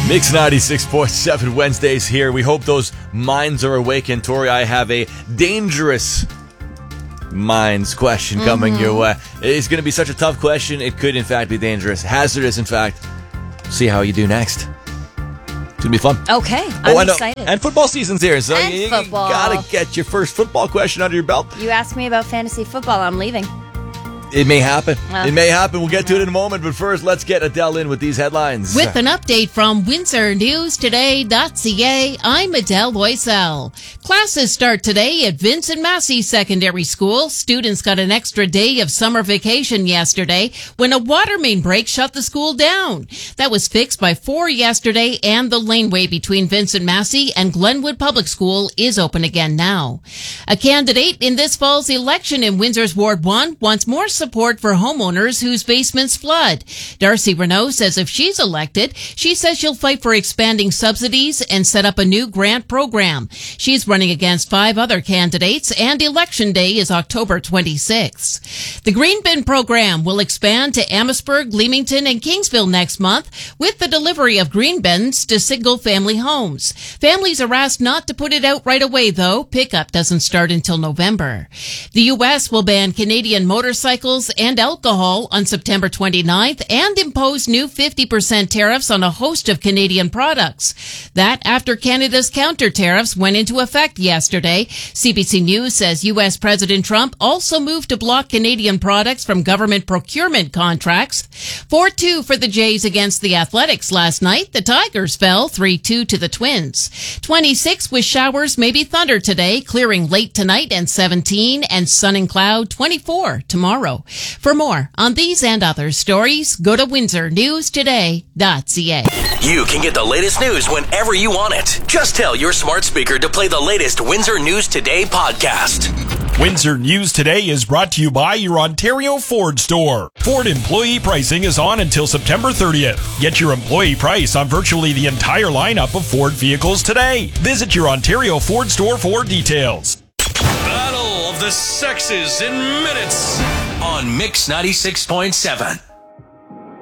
Mix 96.7 Wednesdays here. We hope those minds are awake. And Tori, I have a dangerous minds question coming your way. It's going to be such a tough question. It could, in fact, be dangerous. Hazardous, in fact. See how you do next. It's going to be fun. Okay, I'm excited. And football season's here, so And you football. got to get your first football question under your belt. You asked me about fantasy football. I'm leaving. It may happen. Well, It may happen. We'll get to it in a moment. But first, let's get Adele in with these headlines. With an update from WindsorNewsToday.ca, I'm Adele Loisel. Classes start today at Vincent Massey Secondary School. Students got an extra day of summer vacation yesterday when a water main break shut the school down. That was fixed by 4 yesterday, and the laneway between Vincent Massey and Glenwood Public School is open again now. A candidate in this fall's election in Windsor's Ward 1 wants more support for homeowners whose basements flood. Darcy Renault says if she's elected, she says she'll fight for expanding subsidies and set up a new grant program. She's running against 5 other candidates, and Election Day is October 26th. The Green Bin program will expand to Amherstburg, Leamington, and Kingsville next month with the delivery of green bins to single-family homes. Families are asked not to put it out right away, though. Pickup doesn't start until November. The U.S. will ban Canadian motorcycles and alcohol on September 29th and impose new 50% tariffs on a host of Canadian products. That after Canada's counter tariffs went into effect yesterday. CBC News says U.S. President Trump also moved to block Canadian products from government procurement contracts. 4-2 for the Jays against the Athletics last night. The Tigers fell 3-2 to the Twins. 26 with showers, maybe thunder today, clearing late tonight, and 17 and sun and cloud 24 tomorrow. For more on these and other stories, go to WindsorNewsToday.ca. You can get the latest news whenever you want it. Just tell your smart speaker to play the latest Windsor News Today podcast. Windsor News Today is brought to you by your Ontario Ford store. Ford employee pricing is on until September 30th. Get your employee price on virtually the entire lineup of Ford vehicles today. Visit your Ontario Ford store for details. Battle of the Sexes in minutes on Mix 96.7.